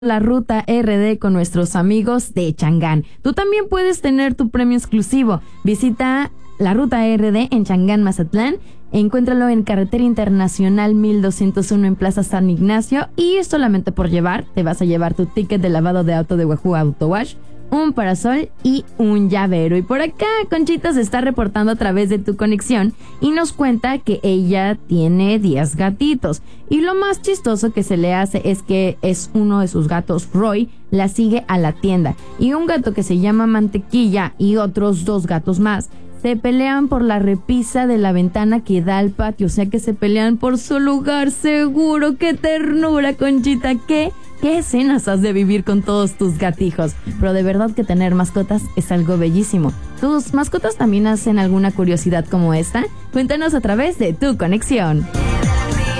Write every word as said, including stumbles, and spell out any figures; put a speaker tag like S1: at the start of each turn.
S1: la ruta R D con nuestros amigos de Changán. Tú también puedes tener tu premio exclusivo. Visita la ruta R D en Changán, Mazatlán. Encuéntralo en Carretera Internacional mil doscientos uno en Plaza San Ignacio. Y solamente por llevar, te vas a llevar tu ticket de lavado de auto de Wahoo Auto Wash, un parasol y un llavero. Y por acá Conchita se está reportando a través de Tu Conexión y nos cuenta que ella tiene diez gatitos. Y lo más chistoso que se le hace es que es uno de sus gatos, Roy, la sigue a la tienda. Y un gato que se llama Mantequilla y otros dos gatos más se pelean por la repisa de la ventana que da al patio. O sea que se pelean por su lugar seguro. ¡Qué ternura, Conchita! ¿Qué? ¿Qué escenas has de vivir con todos tus gatijos? Pero de verdad que tener mascotas es algo bellísimo. ¿Tus mascotas también hacen alguna curiosidad como esta? Cuéntanos a través de Tu Conexión.